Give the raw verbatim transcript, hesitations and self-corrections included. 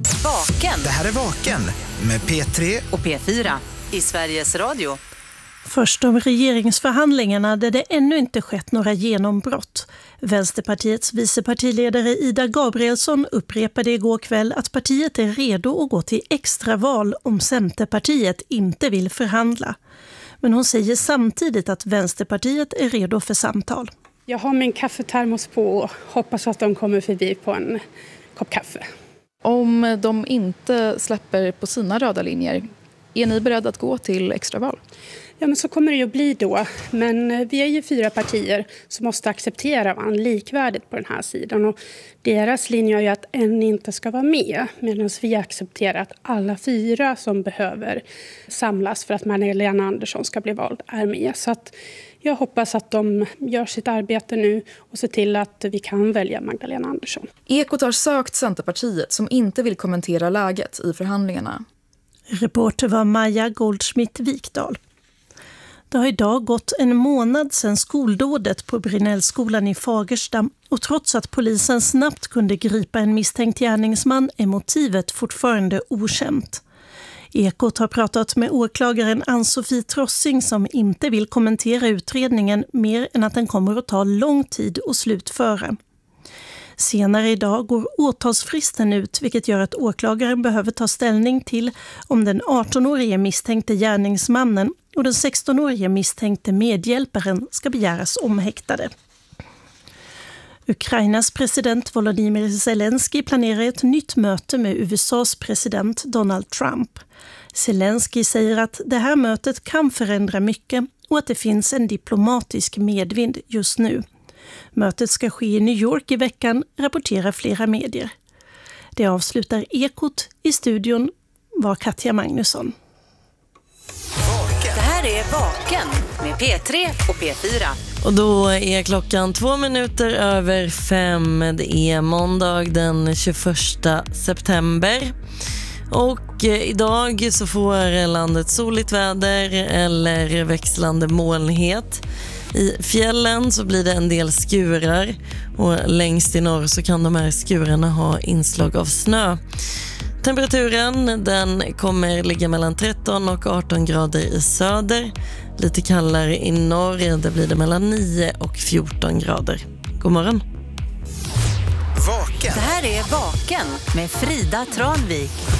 Vaken. Det här är Vaken med P tre och P fyra i Sveriges Radio. Först om regeringsförhandlingarna där det ännu inte skett några genombrott. Vänsterpartiets vicepartiledare Ida Gabrielsson upprepade igår kväll att partiet är redo att gå till extraval om Centerpartiet inte vill förhandla. Men hon säger samtidigt att Vänsterpartiet är redo för samtal. Jag har min kaffetermos på och hoppas att de kommer förbi på en kopp kaffe. Om de inte släpper på sina röda linjer, är ni beredda att gå till extraval? Ja, men så kommer det ju att bli då. Men vi är ju fyra partier som måste acceptera varandra likvärdigt på den här sidan. Och deras linje är ju att en inte ska vara med. Medan vi accepterar att alla fyra som behöver samlas för att Magdalena Andersson ska bli vald är med. Så att jag hoppas att de gör sitt arbete nu och ser till att vi kan välja Magdalena Andersson. Ekot har sökt Centerpartiet som inte vill kommentera läget i förhandlingarna. Reporter var Maja Goldschmidt-Vikdal. Det har idag gått en månad sedan skoldådet på Brinnellskolan i Fagersta och trots att polisen snabbt kunde gripa en misstänkt gärningsman är motivet fortfarande okänt. Ekot har pratat med åklagaren Ann-Sofie Trossing som inte vill kommentera utredningen mer än att den kommer att ta lång tid att slutföra. Senare idag går åtalsfristen ut vilket gör att åklagaren behöver ta ställning till om den arton-årige misstänkte gärningsmannen och den sexton-årige misstänkte medhjälparen ska begäras omhäktade. Ukrainas president Volodymyr Zelensky planerar ett nytt möte med U S A:s president Donald Trump. Zelensky säger att det här mötet kan förändra mycket och att det finns en diplomatisk medvind just nu. Mötet ska ske i New York i veckan, rapporterar flera medier. Det avslutar Ekot. I studion var Katja Magnusson. Det här är Vaken med P tre och P fyra. Och då är klockan två minuter över fem. Det är måndag den tjugoförsta september. Och idag så får landet soligt väder eller växlande molnighet. I fjällen så blir det en del skurar och längst i norr så kan de här skurarna ha inslag av snö. Temperaturen den kommer ligga mellan tretton och arton grader i söder. Lite kallare i norr, där blir det mellan nio och fjorton grader. God morgon. Vaken. Det här är Vaken med Frida Tranvik.